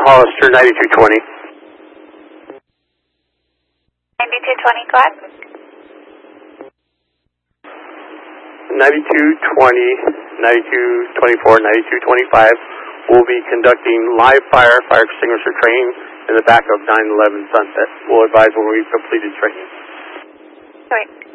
Hollister 9220. 9220, go ahead. 9220, 9224, 9225 will be conducting live fire extinguisher training in the back of 911 Sunset. We'll advise when we've completed training. Great.